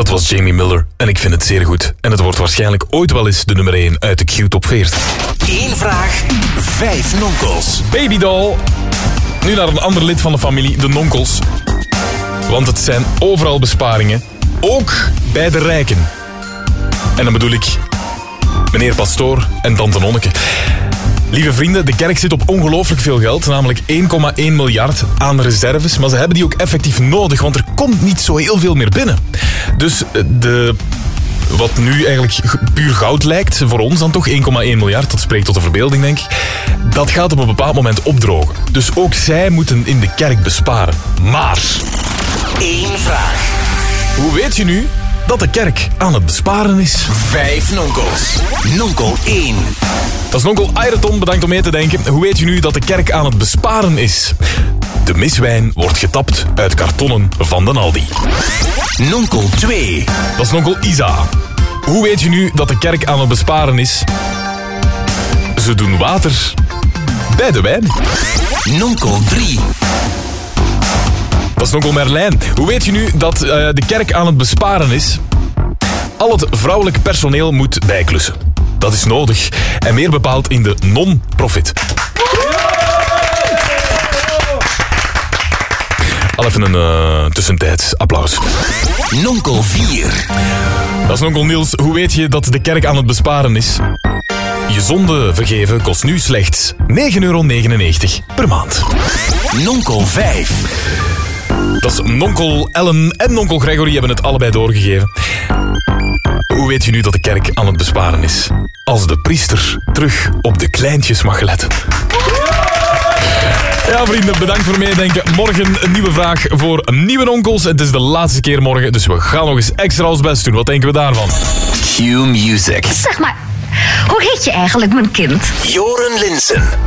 Dat was Jamie Miller en ik vind het zeer goed. En het wordt waarschijnlijk ooit wel eens de nummer 1 uit de Q-top 40. 1 vraag, 5 nonkels. Babydoll. Nu naar een ander lid van de familie, de nonkels. Want het zijn overal besparingen. Ook bij de rijken. En dan bedoel ik meneer Pastoor en tante Nonneke. Lieve vrienden, de kerk zit op ongelooflijk veel geld, namelijk 1,1 miljard aan reserves. Maar ze hebben die ook effectief nodig, want er komt niet zo heel veel meer binnen. Dus wat nu eigenlijk puur goud lijkt, voor ons dan toch 1,1 miljard, dat spreekt tot de verbeelding denk ik, dat gaat op een bepaald moment opdrogen. Dus ook zij moeten in de kerk besparen. Maar 1 vraag. hoe weet je nu dat de kerk aan het besparen is? 5 nonkels. Nonkel 1. Dat is nonkel Ayrton, bedankt om mee te denken. Hoe weet je nu dat de kerk aan het besparen is? De miswijn wordt getapt uit kartonnen van de Aldi. Nonkel 2. Dat is nonkel Isa. Hoe weet je nu dat de kerk aan het besparen is? Ze doen water bij de wijn. Nonkel 3. Dat is nonkel Merlijn. Hoe weet je nu dat de kerk aan het besparen is? Al het vrouwelijk personeel moet bijklussen. Dat is nodig. En meer bepaald in de non-profit. Al even een tussentijds applaus. Nonkel 4. Dat is nonkel Niels. Hoe weet je dat de kerk aan het besparen is? Je zonde vergeven kost nu slechts €9,99 per maand. Nonkel 5. Dat is nonkel Ellen en nonkel Gregory hebben het allebei doorgegeven. Hoe weet je nu dat de kerk aan het besparen is? Als de priester terug op de kleintjes mag letten. Ja, vrienden, bedankt voor meedenken. Morgen een nieuwe vraag voor nieuwe onkels. Het is de laatste keer morgen, dus we gaan nog eens extra ons best doen. Wat denken we daarvan? Q Music. Zeg maar, hoe heet je eigenlijk, mijn kind? Joren Linsen.